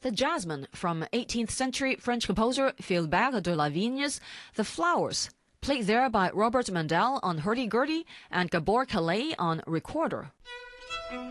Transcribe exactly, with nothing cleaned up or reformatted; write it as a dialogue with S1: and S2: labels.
S1: The Jasmine from eighteenth century French composer Philbert de la Vigne's The Flowers, played there by Robert Mandel on hurdy-gurdy and Gabor Kallé on recorder.